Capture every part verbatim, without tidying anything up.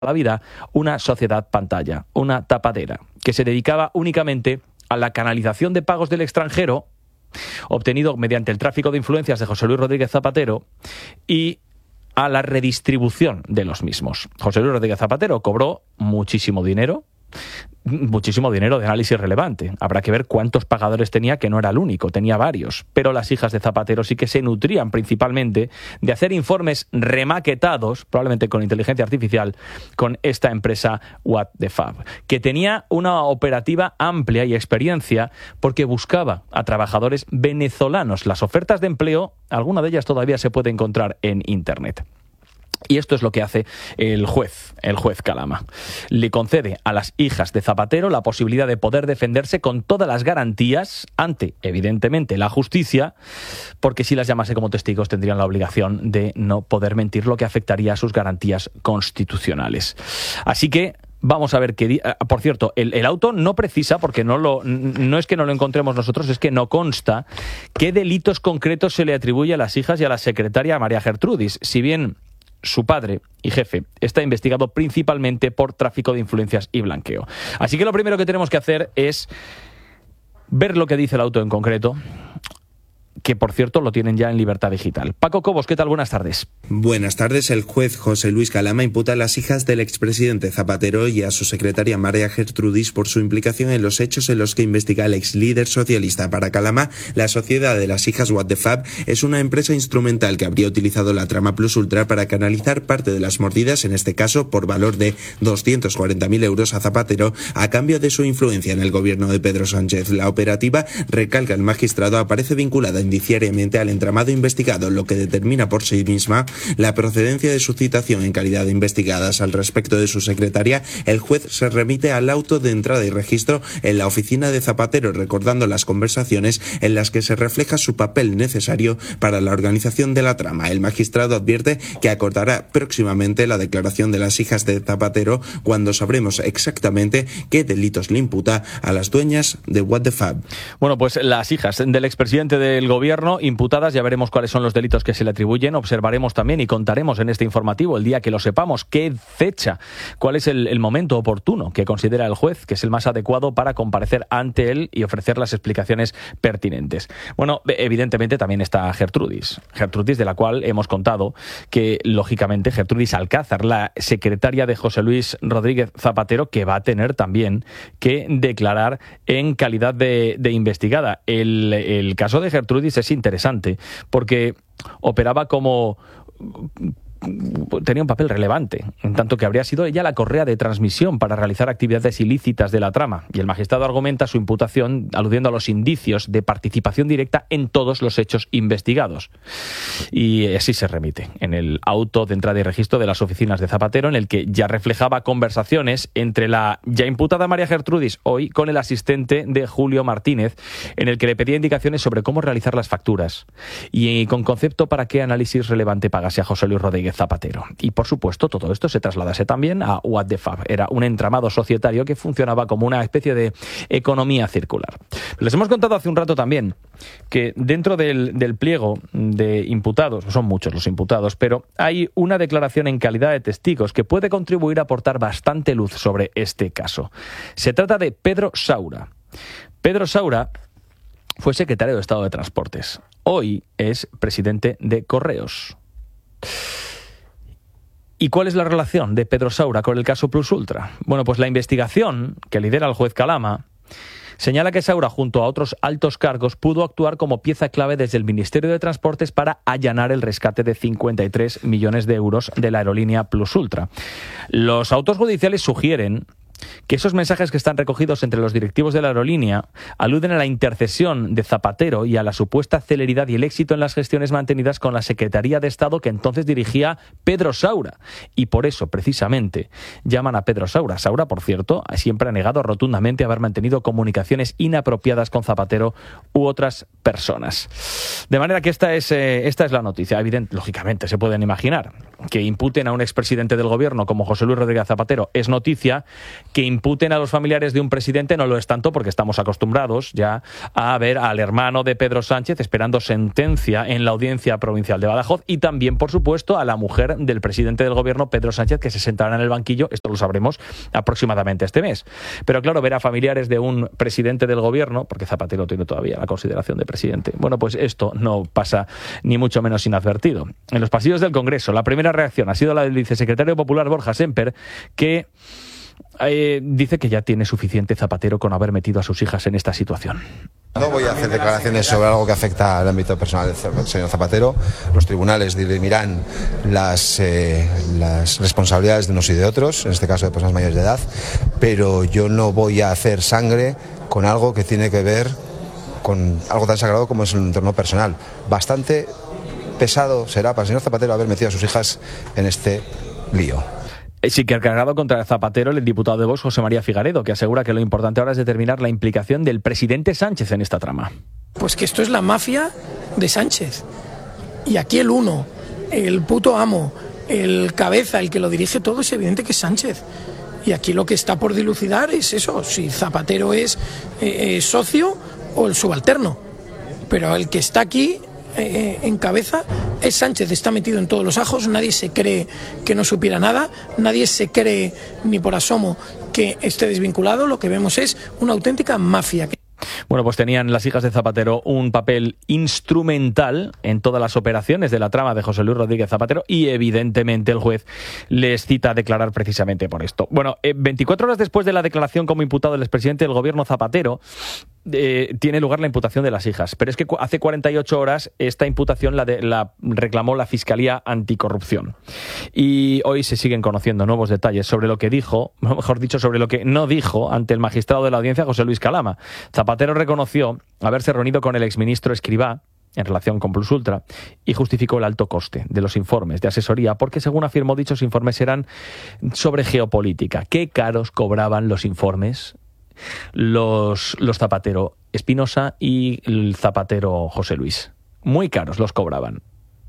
la vida una sociedad pantalla, una tapadera, que se dedicaba únicamente a la canalización de pagos del extranjero obtenido mediante el tráfico de influencias de José Luis Rodríguez Zapatero y a la redistribución de los mismos. José Luis Rodríguez Zapatero cobró muchísimo dinero, muchísimo dinero de análisis relevante. Habrá que ver cuántos pagadores tenía, que no era el único, tenía varios. Pero las hijas de Zapatero sí que se nutrían principalmente de hacer informes remaquetados, probablemente con inteligencia artificial, con esta empresa What the Fab, que tenía una operativa amplia y experiencia porque buscaba a trabajadores venezolanos. Las ofertas de empleo, alguna de ellas todavía se puede encontrar en Internet. Y esto es lo que hace el juez, el juez Calama. Le concede a las hijas de Zapatero la posibilidad de poder defenderse con todas las garantías ante, evidentemente, la justicia, porque si las llamase como testigos tendrían la obligación de no poder mentir, lo que afectaría a sus garantías constitucionales. Así que vamos a ver qué... Por cierto, el, el auto no precisa, porque no, lo, no es que no lo encontremos nosotros, es que no consta qué delitos concretos se le atribuye a las hijas y a la secretaria María Gertrudis. Si bien su padre y jefe está investigado principalmente por tráfico de influencias y blanqueo. Así que lo primero que tenemos que hacer es ver lo que dice el auto en concreto, que por cierto lo tienen ya en libertad digital. Paco Cobos, ¿qué tal? Buenas tardes. Buenas tardes. El juez José Luis Calama imputa a las hijas del expresidente Zapatero y a su secretaria María Gertrudis por su implicación en los hechos en los que investiga el ex líder socialista. Para Calama, la sociedad de las hijas What the Fab es una empresa instrumental que habría utilizado la trama Plus Ultra para canalizar parte de las mordidas, en este caso por valor de doscientos cuarenta mil euros a Zapatero, a cambio de su influencia en el gobierno de Pedro Sánchez. La operativa, recalca el magistrado, aparece vinculada indiciariamente al entramado investigado, lo que determina por sí misma la procedencia de su citación en calidad de investigadas. Al respecto de su secretaria, el juez se remite al auto de entrada y registro en la oficina de Zapatero, recordando las conversaciones en las que se refleja su papel necesario para la organización de la trama. El magistrado advierte que acordará próximamente la declaración de las hijas de Zapatero cuando sabremos exactamente qué delitos le imputa a las dueñas de What the Fab. Bueno, pues las hijas del expresidente del gobierno imputadas, ya veremos cuáles son los delitos que se le atribuyen. Observaremos también y contaremos en este informativo, el día que lo sepamos, qué fecha, cuál es el, el momento oportuno que considera el juez que es el más adecuado para comparecer ante él y ofrecer las explicaciones pertinentes. Bueno, evidentemente también está Gertrudis, Gertrudis de la cual hemos contado que, lógicamente, Gertrudis Alcázar, la secretaria de José Luis Rodríguez Zapatero, que va a tener también que declarar en calidad de, de investigada. El, el caso de Gertrudis es interesante porque operaba como... tenía un papel relevante, en tanto que habría sido ella la correa de transmisión para realizar actividades ilícitas de la trama, y el magistrado argumenta su imputación aludiendo a los indicios de participación directa en todos los hechos investigados. Y así se remite en el auto de entrada y registro de las oficinas de Zapatero, en el que ya reflejaba conversaciones entre la ya imputada María Gertrudis, hoy con el asistente de Julio Martínez, en el que le pedía indicaciones sobre cómo realizar las facturas y con concepto para qué análisis relevante pagase a José Luis Rodríguez Zapatero. Y por supuesto todo esto se trasladase también a What the Fab. Era un entramado societario que funcionaba como una especie de economía circular. Les hemos contado hace un rato también que dentro del, del pliego de imputados, son muchos los imputados, pero hay una declaración en calidad de testigos que puede contribuir a aportar bastante luz sobre este caso. Se trata de Pedro Saura. Pedro Saura fue secretario de Estado de Transportes. Hoy es presidente de Correos. ¿Y cuál es la relación de Pedro Saura con el caso Plus Ultra? Bueno, pues la investigación que lidera el juez Calama señala que Saura, junto a otros altos cargos, pudo actuar como pieza clave desde el Ministerio de Transportes para allanar el rescate de cincuenta y tres millones de euros de la aerolínea Plus Ultra. Los autos judiciales sugieren que esos mensajes que están recogidos entre los directivos de la aerolínea aluden a la intercesión de Zapatero y a la supuesta celeridad y el éxito en las gestiones mantenidas con la Secretaría de Estado que entonces dirigía Pedro Saura. Y por eso, precisamente, llaman a Pedro Saura. Saura, por cierto, siempre ha negado rotundamente haber mantenido comunicaciones inapropiadas con Zapatero u otras personas. De manera que esta es, eh, esta es la noticia. Evidente, lógicamente, se pueden imaginar que imputen a un expresidente del gobierno como José Luis Rodríguez Zapatero es noticia, que imputen a los familiares de un presidente no lo es tanto, porque estamos acostumbrados ya a ver al hermano de Pedro Sánchez esperando sentencia en la Audiencia Provincial de Badajoz, y también, por supuesto, a la mujer del presidente del gobierno, Pedro Sánchez, que se sentará en el banquillo. Esto lo sabremos aproximadamente este mes. Pero claro, ver a familiares de un presidente del gobierno, porque Zapatero tiene todavía la consideración de presidente, bueno, pues esto no pasa ni mucho menos inadvertido. En los pasillos del Congreso, la primera reacción ha sido la del vicesecretario popular Borja Semper, que Eh, dice que ya tiene suficiente Zapatero con haber metido a sus hijas en esta situación. No voy a hacer declaraciones sobre algo que afecta al ámbito personal del señor Zapatero. Los tribunales dirimirán las, eh, las responsabilidades de unos y de otros, en este caso de personas mayores de edad, pero yo no voy a hacer sangre con algo que tiene que ver con algo tan sagrado como es el entorno personal. Bastante pesado será para el señor Zapatero haber metido a sus hijas en este lío. Sí que ha cargado contra Zapatero el diputado de Vox, José María Figaredo, que asegura que lo importante ahora es determinar la implicación del presidente Sánchez en esta trama. Pues que esto es la mafia de Sánchez. Y aquí el uno, el puto amo, el cabeza, el que lo dirige todo, es evidente que es Sánchez. Y aquí lo que está por dilucidar es eso, si Zapatero es eh, socio o el subalterno. Pero el que está aquí Eh, en cabeza es Sánchez, está metido en todos los ajos, nadie se cree que no supiera nada, nadie se cree ni por asomo que esté desvinculado, lo que vemos es una auténtica mafia. Bueno, pues tenían las hijas de Zapatero un papel instrumental en todas las operaciones de la trama de José Luis Rodríguez Zapatero, y evidentemente el juez les cita a declarar precisamente por esto. Bueno, eh, veinticuatro horas después de la declaración como imputado del expresidente del gobierno Zapatero, Eh, tiene lugar la imputación de las hijas, pero es que hace cuarenta y ocho horas esta imputación la, de, la reclamó la Fiscalía Anticorrupción, y hoy se siguen conociendo nuevos detalles sobre lo que dijo, mejor dicho, sobre lo que no dijo ante el magistrado de la audiencia, José Luis Calama. Zapatero reconoció haberse reunido con el exministro Escrivá en relación con Plus Ultra y justificó el alto coste de los informes de asesoría porque, según afirmó, dichos informes eran sobre geopolítica. ¿Qué caros cobraban los informes Los, los Zapatero Espinosa y el Zapatero José Luis? Muy caros los cobraban.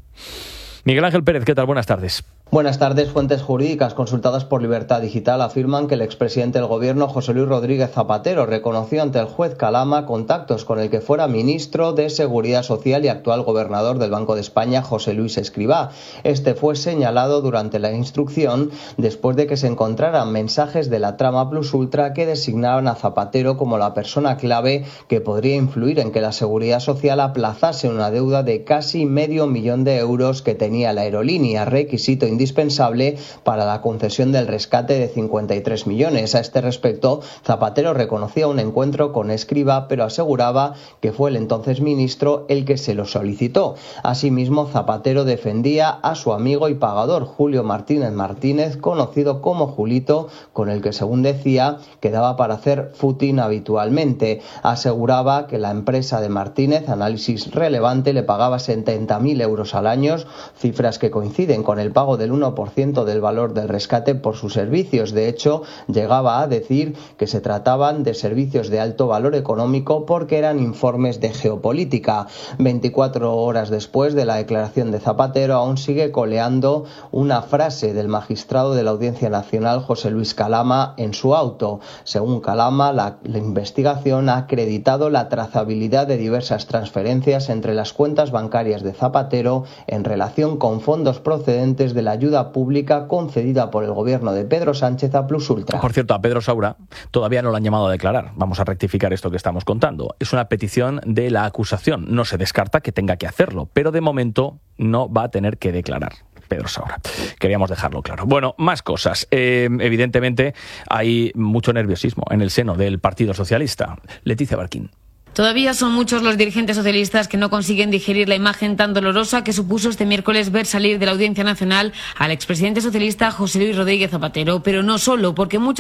Miguel Ángel Pérez, ¿qué tal? Buenas tardes. Buenas tardes. Fuentes jurídicas consultadas por Libertad Digital afirman que el expresidente del gobierno, José Luis Rodríguez Zapatero, reconoció ante el juez Calama contactos con el que fuera ministro de Seguridad Social y actual gobernador del Banco de España, José Luis Escrivá. Este fue señalado durante la instrucción después de que se encontraran mensajes de la trama Plus Ultra que designaban a Zapatero como la persona clave que podría influir en que la Seguridad Social aplazase una deuda de casi medio millón de euros que tenía la aerolínea, requisito indispensable indispensable para la concesión del rescate de cincuenta y tres millones. A este respecto, Zapatero reconocía un encuentro con Escrivá, pero aseguraba que fue el entonces ministro el que se lo solicitó. Asimismo, Zapatero defendía a su amigo y pagador Julio Martínez Martínez, conocido como Julito, con el que, según decía, quedaba para hacer footing habitualmente. Aseguraba que la empresa de Martínez, Análisis Relevante, le pagaba setenta mil euros al año, cifras que coinciden con el pago del uno por ciento del valor del rescate por sus servicios. De hecho, llegaba a decir que se trataban de servicios de alto valor económico porque eran informes de geopolítica. veinticuatro horas después de la declaración de Zapatero, aún sigue coleando una frase del magistrado de la Audiencia Nacional, José Luis Calama, en su auto. Según Calama, la, la investigación ha acreditado la trazabilidad de diversas transferencias entre las cuentas bancarias de Zapatero en relación con fondos procedentes de la ayuda pública concedida por el gobierno de Pedro Sánchez a Plus Ultra. Por cierto, a Pedro Saura todavía no lo han llamado a declarar. Vamos a rectificar esto que estamos contando. Es una petición de la acusación. No se descarta que tenga que hacerlo, pero de momento no va a tener que declarar Pedro Saura. Queríamos dejarlo claro. Bueno, más cosas. Eh, evidentemente hay mucho nerviosismo en el seno del Partido Socialista. Leticia Barquín. Todavía son muchos los dirigentes socialistas que no consiguen digerir la imagen tan dolorosa que supuso este miércoles ver salir de la Audiencia Nacional al expresidente socialista José Luis Rodríguez Zapatero, pero no solo, porque muchos